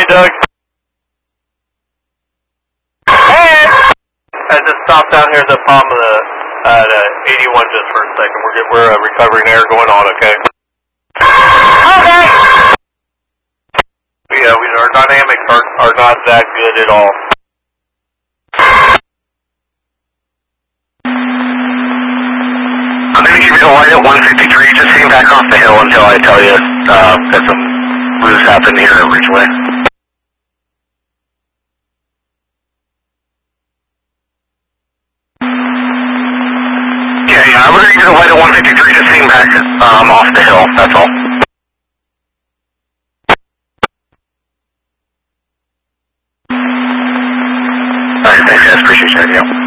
Doug. Hey! I just stopped down here at the palm of the 81 just for a second. We're recovering air going on, okay? Okay! Yeah, our dynamics are not that good at all. I'm going to give you the light at 153. Just hang back off the hill until I tell you that some moves happened here at Ridgeway. Yeah, I'm going to give you the light at 153. Just hang back off the hill. That's all. Alright, thanks guys. Appreciate you.